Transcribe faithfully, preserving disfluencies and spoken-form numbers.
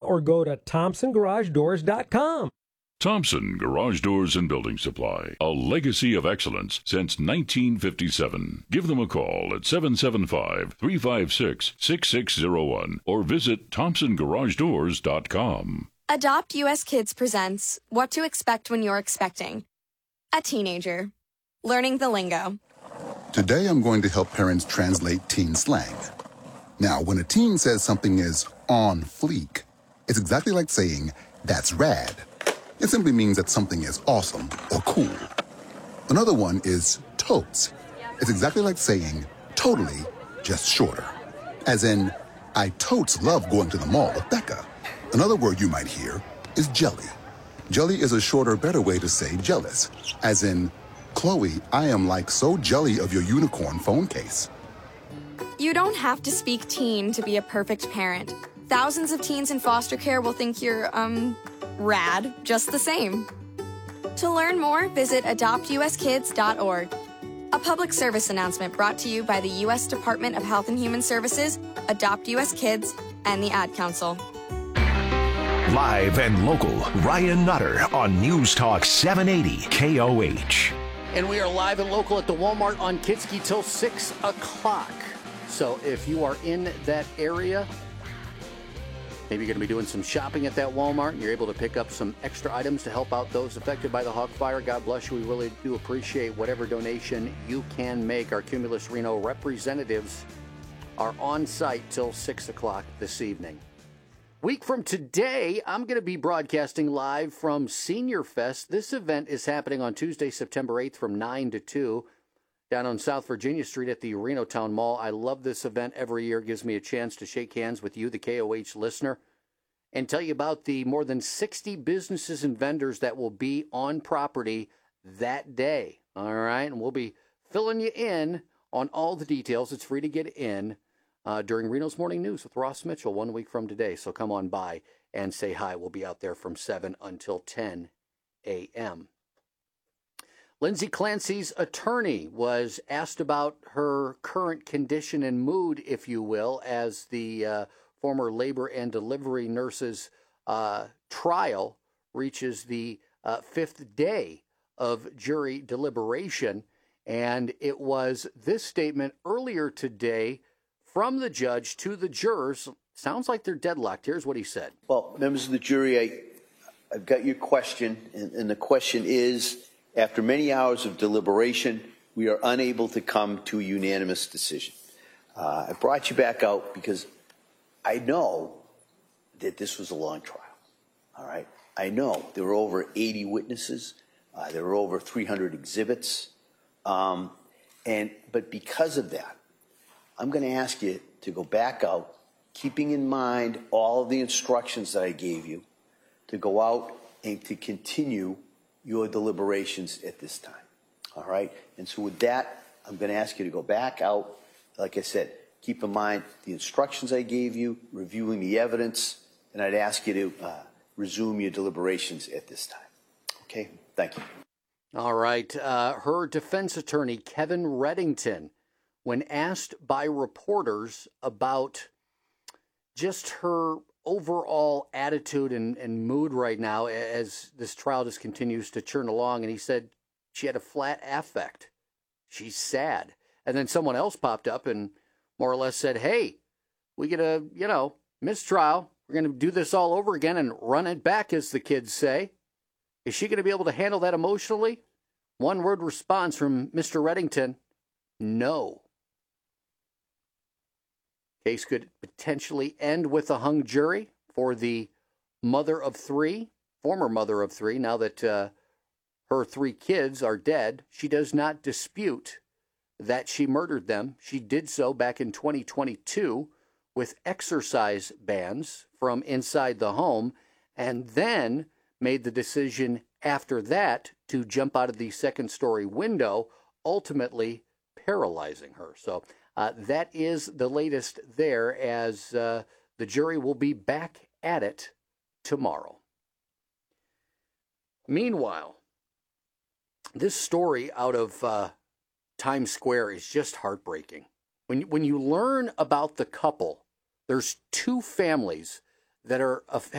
or go to thompson garage doors dot com. Thompson Garage Doors and Building Supply, a legacy of excellence since nineteen fifty-seven. Give them a call at seven seven five, three five six, six six zero one or visit thompson garage doors dot com. Adopt U S Kids presents What to Expect When You're Expecting. A teenager. Learning the lingo. Today I'm going to help parents translate teen slang. Now, when a teen says something is on fleek, it's exactly like saying, that's rad. It simply means that something is awesome or cool. Another one is totes. It's exactly like saying totally, just shorter. As in, I totes love going to the mall with Becca. Another word you might hear is jelly. Jelly is a shorter, better way to say jealous. As in, Chloe, I am like so jelly of your unicorn phone case. You don't have to speak teen to be a perfect parent. Thousands of teens in foster care will think you're, um... rad, just the same. To learn more, visit adopt u s kids dot org. A public service announcement brought to you by the U S Department of Health and Human Services, Adopt U S Kids, and the Ad Council. Live and local, Ryan Nutter on News Talk seven eighty K O H. And we are live and local at the Walmart on Kitsky till six o'clock. So if you are in that area, maybe you're going to be doing some shopping at that Walmart and you're able to pick up some extra items to help out those affected by the Hawk Fire. God bless you. We really do appreciate whatever donation you can make. Our Cumulus Reno representatives are on site till six o'clock this evening. Week from today, I'm going to be broadcasting live from Senior Fest. This event is happening on Tuesday, September eighth from nine to two down on South Virginia Street at the Reno Town Mall. I love this event every year. It gives me a chance to shake hands with you, the K O H listener, and tell you about the more than sixty businesses and vendors that will be on property that day. All right, and we'll be filling you in on all the details. It's free to get in uh, during Reno's Morning News with Ross Mitchell one week from today. So come on by and say hi. We'll be out there from seven until ten a.m. Lindsay Clancy's attorney was asked about her current condition and mood, if you will, as the uh, former labor and delivery nurse's uh, trial reaches the uh, fifth day of jury deliberation. And it was this statement earlier today from the judge to the jurors. Sounds like they're deadlocked. Here's what he said. Well, members of the jury, I, I've got your question, and, and the question is, after many hours of deliberation, we are unable to come to a unanimous decision. Uh, I brought you back out because I know that this was a long trial, all right? I know there were over eighty witnesses. Uh, there were over three hundred exhibits. Um, and but because of that, I'm going to ask you to go back out, keeping in mind all of the instructions that I gave you, to go out and to continue your deliberations at this time, all right? And so with that, I'm going to ask you to go back out. Like I said, keep in mind the instructions I gave you, reviewing the evidence, and I'd ask you to uh, resume your deliberations at this time. Okay? Thank you. All right. Uh, her defense attorney, Kevin Reddington, when asked by reporters about just her overall attitude and, and mood right now as this trial just continues to churn along, and he said she had a flat affect. She's sad. And then someone else popped up and more or less said, hey, we get a, you know, mistrial. We're going to do this all over again and run it back, as the kids say. Is she going to be able to handle that emotionally? One word response from Mister Reddington, no. Case could potentially end with a hung jury for the mother of three, former mother of three, now that uh, her three kids are dead. She does not dispute that she murdered them. She did so back in twenty twenty-two with exercise bans from inside the home, and then made the decision after that to jump out of the second-story window, ultimately paralyzing her. So uh, that is the latest there, as uh, the jury will be back at it tomorrow. Meanwhile, this story out of uh, Times Square is just heartbreaking. When, when you learn about the couple, there's two families that are